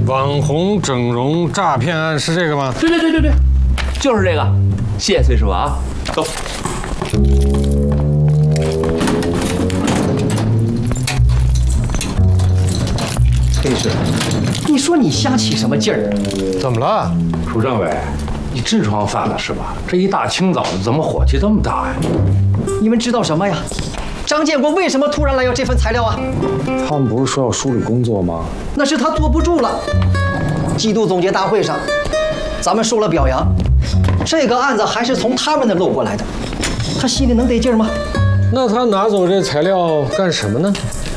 网红整容诈骗案是这个吗？ 对，就是这个。谢谢崔师傅啊，走。 崔师傅，你说你瞎起什么劲儿？ 怎么了？ 楚政委，你痔疮犯了是吧？这一大清早的，怎么火气这么大呀？ 你们知道什么呀？张建国为什么突然来要这份材料啊？ 他们不是说要梳理工作吗？ 那是他坐不住了。季度总结大会上，咱们受了表扬，这个案子还是从他们那漏过来的，他心里能得劲儿吗？ 那他拿走这材料干什么呢？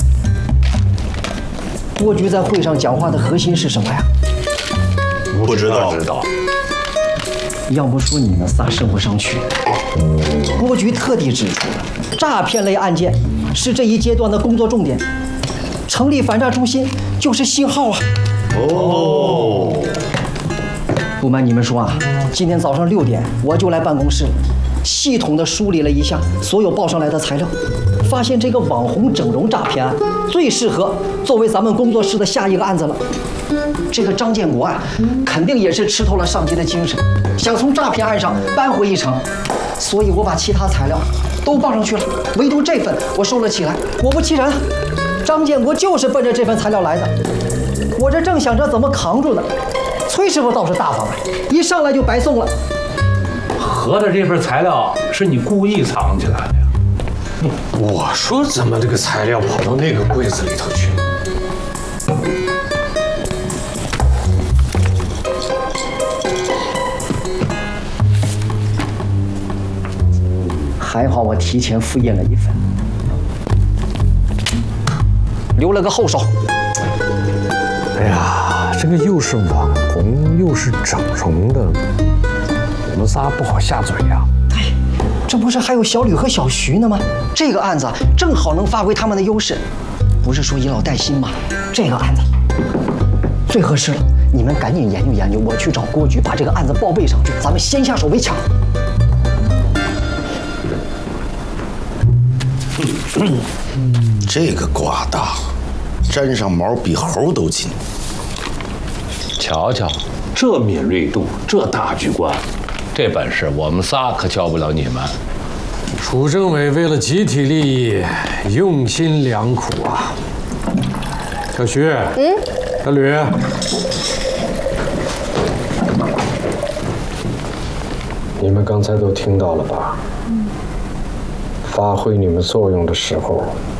郭局在会上讲话的核心是什么呀？ 不知道。 要不说你们仨升不上去。郭局特地指出了，诈骗类案件是这一阶段的工作重点，成立反诈中心就是信号啊。 哦， 不瞒你们说啊，今天早上6点我就来办公室，系统的梳理了一下所有报上来的材料，发现这个网红整容诈骗案最适合作为咱们工作室的下一个案子了。这个张建国啊，肯定也是吃透了上级的精神，想从诈骗案上扳回一城，所以我把其他材料都报上去了，唯独这份我收了起来。果不其然，张建国就是奔着这份材料来的。我这正想着怎么扛住呢，崔师傅倒是大方了，一上来就白送了。 合着这份材料是你故意藏起来的呀？ 我说怎么这个材料跑到那个柜子里头去了？ 还好我提前复印了一份，留了个后手。 哎呀，这个又是网红又是整容的，我们仨不好下嘴呀。 哎，这不是还有小吕和小徐呢吗？这个案子正好能发挥他们的优势。不是说以老带新吗？这个案子最合适了。你们赶紧研究研究，我去找郭局把这个案子报备上去，咱们先下手为强。 这个瓜大了，沾上毛比猴都紧。 瞧瞧，这敏锐度，这大局观，这本事我们仨可教不了你们。 楚政委为了集体利益，用心良苦啊。小徐，小吕， 你们刚才都听到了吧？发挥你们作用的时候，